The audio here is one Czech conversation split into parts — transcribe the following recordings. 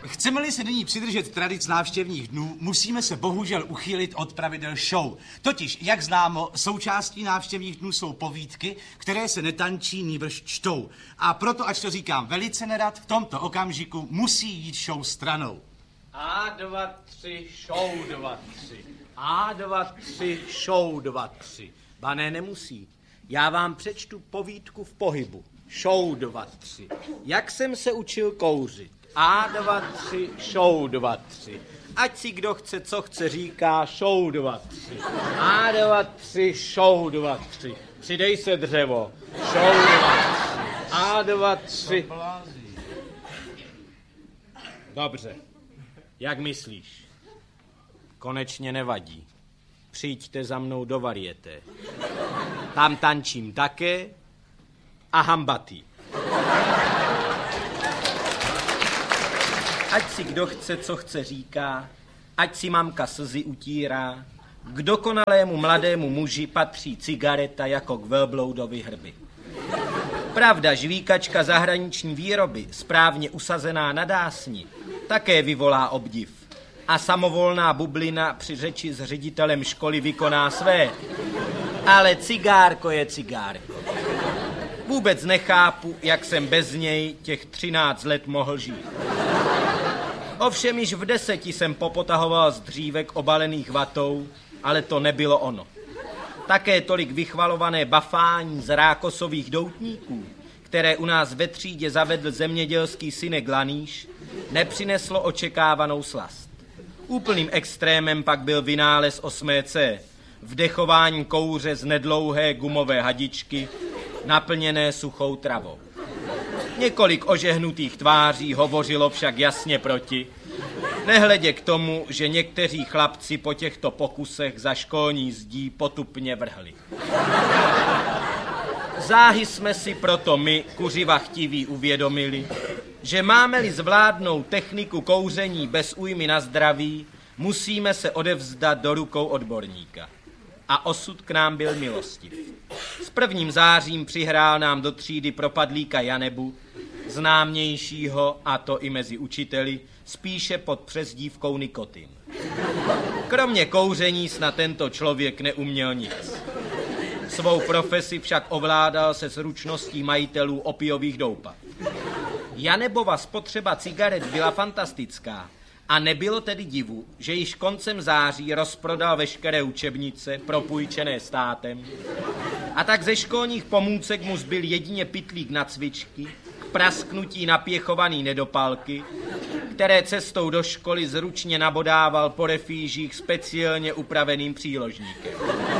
Chceme-li se nyní přidržet tradic návštěvních dnů, musíme se bohužel uchýlit od pravidel show. Totiž, jak známo, součástí návštěvních dnů jsou povídky, které se netančí, nýbrž čtou. A proto, až to říkám velice nerad, v tomto okamžiku musí jít show stranou. A2, 3, show 2, 3. A2, 3, show 2, 3. Ba ne, nemusí. Já vám přečtu povídku v pohybu. Show 2, 3. Jak jsem se učil kouřit. A2, 3, show 2, 3. Ať si kdo chce, co chce, říká show 2, 3. A2, 3, show 2, 3. Přidej se dřevo. Show 2, 3. A2, 3. Dobře. Jak myslíš? Konečně nevadí. Přijďte za mnou do varieté. Tam tančím také a hambatý. Ať si kdo chce, co chce, říká, ať si mamka slzy utírá, k dokonalému mladému muži patří cigareta jako k velbloudovi hrby. Pravda, žvíkačka zahraniční výroby, správně usazená na dásni, také vyvolá obdiv. A samovolná bublina při řeči s ředitelem školy vykoná své. Ale cigárko je cigárko. Vůbec nechápu, jak jsem bez něj těch 13 let mohl žít. Ovšem již v 10 jsem popotahoval z dřívek obalených vatou, ale to nebylo ono. Také tolik vychvalované bafání z rákosových doutníků, které u nás ve třídě zavedl zemědělský synek Laníš, nepřineslo očekávanou slast. Úplným extrémem pak byl vynález 8C, vdechování kouře z nedlouhé gumové hadičky, naplněné suchou travou. Několik ožehnutých tváří hovořilo však jasně proti, nehledě k tomu, že někteří chlapci po těchto pokusech za školní zdí potupně vrhli. Záhy jsme si proto my, kuřiva chtiví, uvědomili, že máme-li zvládnout techniku kouření bez újmy na zdraví, musíme se odevzdat do rukou odborníka. A osud k nám byl milostiv. S 1. zářím přihrál nám do třídy propadlíka Janebu, známějšího, a to i mezi učiteli, spíše pod přezdívkou Nikotin. Kromě kouření snad tento člověk neuměl nic. Svou profesi však ovládal se zručností majitelů opiových doupat. Janebova spotřeba cigaret byla fantastická a nebylo tedy divu, že již koncem září rozprodal veškeré učebnice propůjčené státem a tak ze školních pomůcek mu zbyl jedině pytlík na cvičky, k prasknutí napěchovaný nedopalky, které cestou do školy zručně nabodával po refýžích speciálně upraveným příložníkem.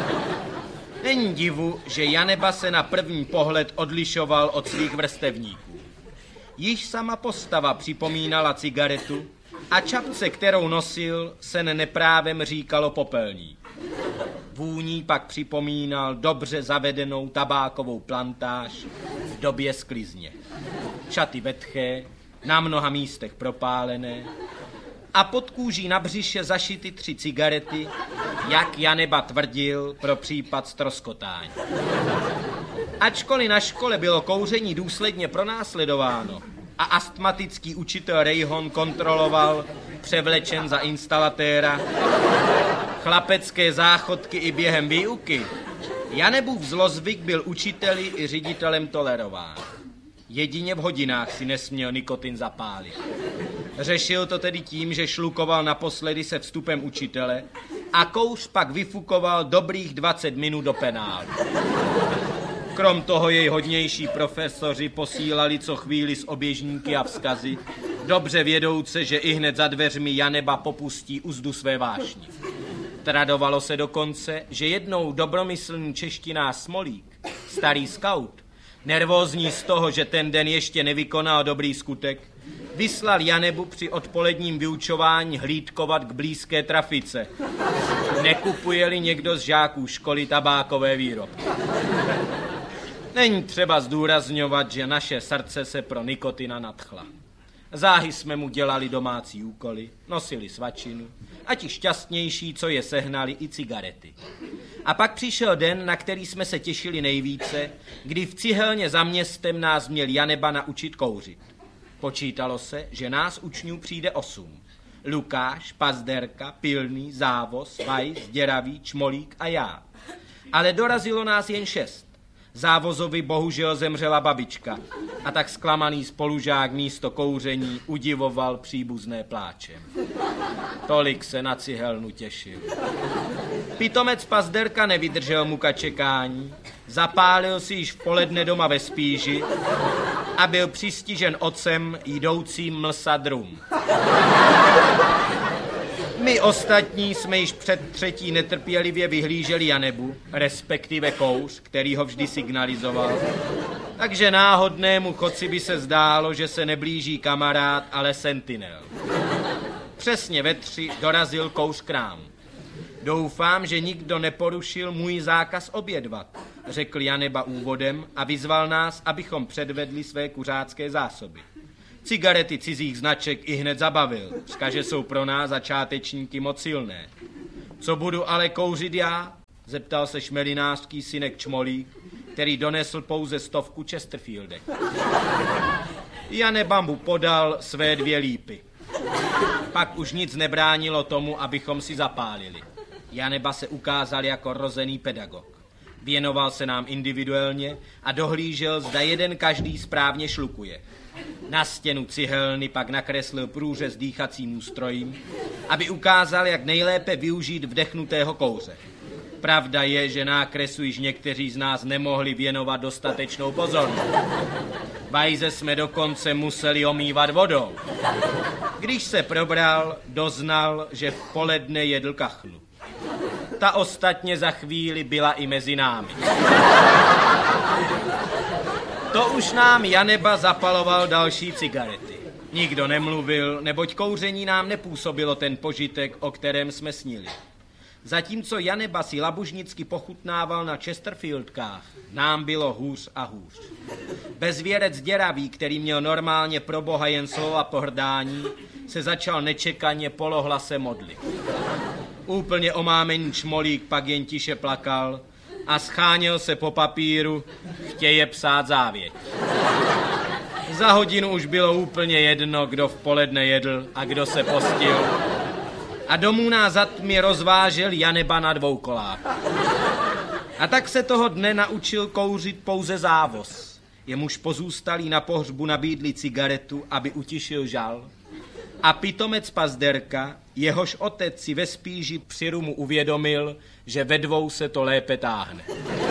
Není divu, že Janeba se na první pohled odlišoval od svých vrstevníků. Již sama postava připomínala cigaretu a čapce, kterou nosil, se neprávem říkalo popelník. Vůní pak připomínal dobře zavedenou tabákovou plantáž v době sklizně. Šaty vetché, na mnoha místech propálené a pod kůží na břiše zašity 3 cigarety, jak Janeba tvrdil pro případ ztroskotání. Ačkoliv na škole bylo kouření důsledně pronásledováno a astmatický učitel Rejhon kontroloval, převlečen za instalatéra, chlapecké záchodky i během výuky, Janebův zlozvyk byl učiteli i ředitelem tolerován. Jedině v hodinách si nesměl nikotin zapálit. Řešil to tedy tím, že šlukoval naposledy se vstupem učitele a kouř pak vyfukoval dobrých 20 minut do penálu. Krom toho jej hodnější profesoři posílali co chvíli s oběžníky a vzkazy, dobře vědouce, že i hned za dveřmi Janeba popustí uzdu své vášni. Tradovalo se dokonce, že jednou dobromyslný češtinář Smolík, starý skaut, nervózní z toho, že ten den ještě nevykonal dobrý skutek, vyslal Janebu při odpoledním vyučování hlídkovat k blízké trafice. Nekupuje-li někdo z žáků školy tabákové výrobky. Není třeba zdůrazňovat, že naše srdce se pro nikotina nadchla. Záhy jsme mu dělali domácí úkoly, nosili svačinu, ať i šťastnější, co je sehnali, i cigarety. A pak přišel den, na který jsme se těšili nejvíce, kdy v cihelně za městem nás měl Janeba naučit kouřit. Počítalo se, že nás učňů přijde 8. Lukáš, Pazderka, Pilný, Závos, Vajs, Děravý, Čmolík a já. Ale dorazilo nás jen 6. Závozovi bohužel zemřela babička a tak zklamaný spolužák místo kouření udivoval příbuzné pláčem. Tolik se na cihelnu těšil. Pitomec Pazderka nevydržel muka čekání, zapálil si již v poledne doma ve spíži a byl přistižen otcem jdoucím mlsat rum. My ostatní jsme již před 3. netrpělivě vyhlíželi Janebu, respektive kouř, který ho vždy signalizoval. Takže náhodnému chodci by se zdálo, že se neblíží kamarád, ale sentinel. Přesně ve 3 dorazil kouř k nám. Doufám, že nikdo neporušil můj zákaz obědvat, řekl Janeba úvodem a vyzval nás, abychom předvedli své kuřácké zásoby. Cigarety cizích značek i hned zabavil, že jsou pro nás začátečníky moc silné. Co budu ale kouřit já? Zeptal se šmelinářský synek Čmolík, který donesl pouze 100 Chesterfieldek. Janeba mu podal své 2 lípy. Pak už nic nebránilo tomu, abychom si zapálili. Janeba se ukázal jako rozený pedagog. Věnoval se nám individuálně a dohlížel, zda jeden každý správně šlukuje. Na stěnu cihelny pak nakreslil průřez dýchacím ústrojím, aby ukázal, jak nejlépe využít vdechnutého kouře. Pravda je, že nákresu již někteří z nás nemohli věnovat dostatečnou pozornost. Vajze jsme dokonce museli omývat vodou. Když se probral, doznal, že v poledne jedl kachnu. Ta ostatně za chvíli byla i mezi námi. To už nám Janeba zapaloval další cigarety. Nikdo nemluvil, neboť kouření nám nepůsobilo ten požitek, o kterém jsme snili. Zatímco Janeba si labužnicky pochutnával na Chesterfieldkách, nám bylo hůř a hůř. Bezvěrec Děravý, který měl normálně pro Boha jen slova pohrdání, se začal nečekaně polohlasem modlit. Úplně omámený Čmolík pak jen tiše plakal a scháněl se po papíru, chtěje psát závěť. Za hodinu už bylo úplně jedno, kdo v poledne jedl a kdo se postil. A domů nás za tmy rozvážel Janeba na 2 kolách. A tak se toho dne naučil kouřit pouze Závos. Jemuž pozůstalí na pohřbu nabídli cigaretu, aby utišil žal. A pitomec Pazderka, jehož otec si ve spíži při rumu uvědomil, že ve 2 se to lépe táhne.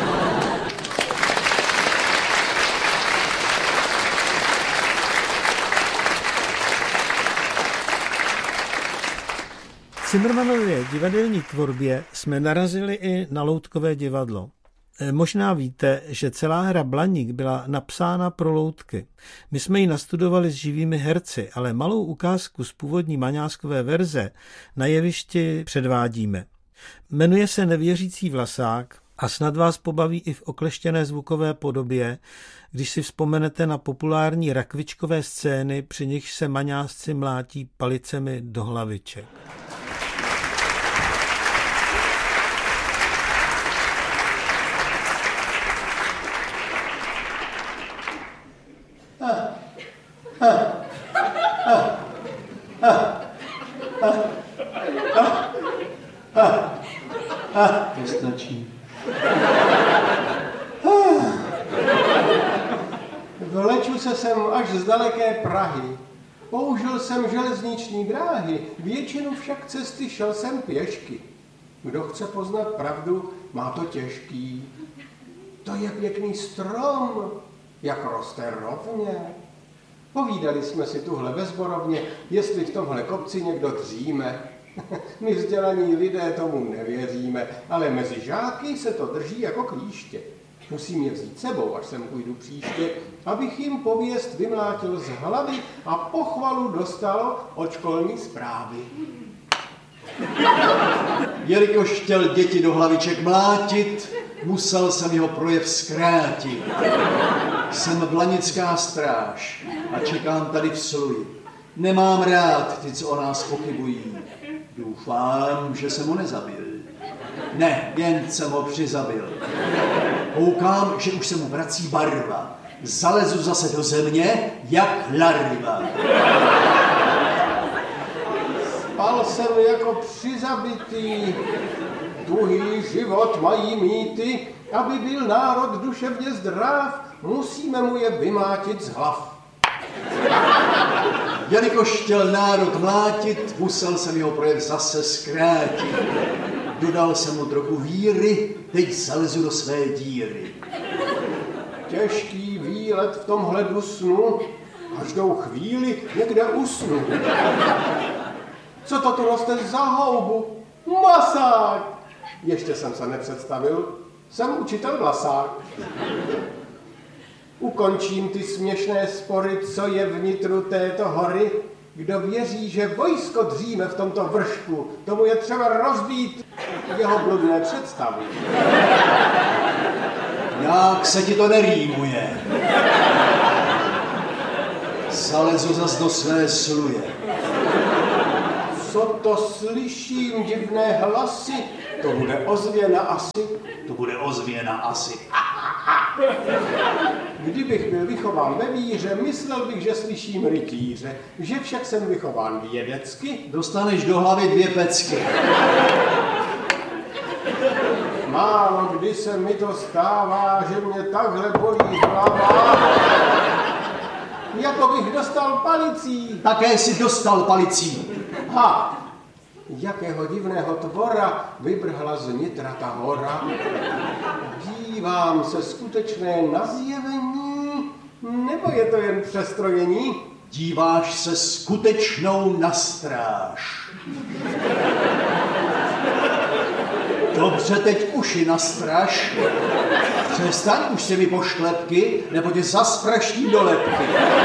V Cimrmanově divadelní tvorbě jsme narazili i na loutkové divadlo. Možná víte, že celá hra Blaník byla napsána pro loutky. My jsme ji nastudovali s živými herci, ale malou ukázku z původní maňáskové verze na jevišti předvádíme. Jmenuje se Nevěřící vlasák a snad vás pobaví i v okleštěné zvukové podobě, když si vzpomenete na populární rakvičkové scény, při nichž se maňásci mlátí palicemi do hlaviček. To stačí. Vleču se sem až z daleké Prahy. Použil jsem železniční dráhy, většinu však cesty šel jsem pěšky. Kdo chce poznat pravdu, má to těžký. To je pěkný strom, jak roste rovně. Povídali jsme si tuhle ve Zborovně, jestli v tomhle kopci někdo dříme. My vzdělaní lidé tomu nevěříme, ale mezi žáky se to drží jako klíště. Musím je vzít sebou, až sem půjdu příště, abych jim pověst vymlátil z hlavy a pochvalu dostalo od školní správy. Jelikož chtěl děti do hlaviček mlátit, musel jsem jeho projev zkrátit. Jsem blanická stráž a čekám tady v Sluji. Nemám rád ty, co o nás pochybují. Doufám, že jsem ho nezabil. Ne, jen jsem ho přizabil. Koukám, že už se mu vrací barva. zalezu zase do země, jak larva. Spal jsem jako přizabitý. Tuhý život mají mýty, aby byl národ duševně zdrav, musíme mu je vymátit z hlav. Jelikož chtěl národ mlátit, musel jsem jeho projev zase zkrátit. Dodal jsem mu trochu víry, teď zalezu do své díry. Těžký výlet v tomhle dusnu, každou chvíli někde usnu. Co to tu roste za houbu? Masák! Ještě jsem se nepředstavil, jsem učitel Vlasák. Ukončím ty směšné spory, co je vnitru této hory. Kdo věří, že vojsko dříme v tomto vršku, tomu je třeba rozbít jeho bludné představy. Jak se ti to nerýmuje? Zalezu zas do své sluje. Co to slyším, divné hlasy? To bude ozvěna asi. To bude ozvěna asi. Kdybych byl vychován ve víře, myslel bych, že slyším rytíře. Že však jsem vychován vědecky. Dostaneš do hlavy 2 pecky. Málo kdy se mi to stává, že mě takhle bolí hlava. Jako bych dostal palicí. Také si dostal palicí. Ha! Jakého divného tvora vybrhla z nitra ta hora. Dívám se, skutečné nazjevení, nebo je to jen přestrojení? Díváš se skutečnou na stráž. Dobře, teď uši nastraž. Přestaň už se mi pošlepky, nebo tě zas praštím do lebky.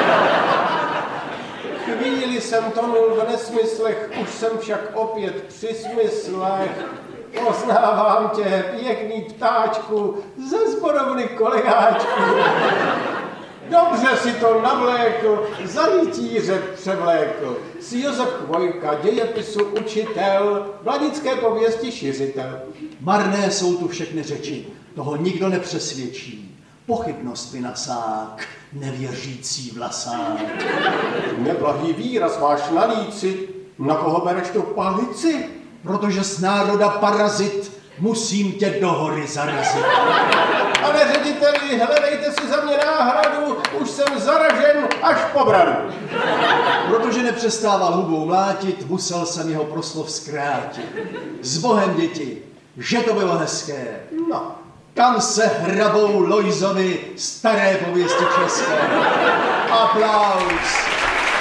Chvíli jsem tonul v nesmyslech, už jsem však opět při smyslech. Poznávám tě, pěkný ptáčku, ze zborovny kolegáčku. Dobře si to navlékl, za rytíře převlékl. Jsi Josef Chvojka, dějepisu učitel, blanické pověsti šiřitel. Marné jsou tu všechny řeči, toho nikdo nepřesvědčí. Pochybnost vynasák, nevěřící Vlasák. Neblahý výraz máš na líci, na koho bereš tu palici? Protože z národa parazit musím tě do hory zarazit. Pane řediteli, hledejte si za mě náhradu, už jsem zaražen až po bradu. Protože nepřestával hubou mlátit, musel jsem jeho proslov zkrátit. S Bohem, děti, že to bylo hezké. No. Kam se hrabou Lojzovi staré pověsti české. Aplaus.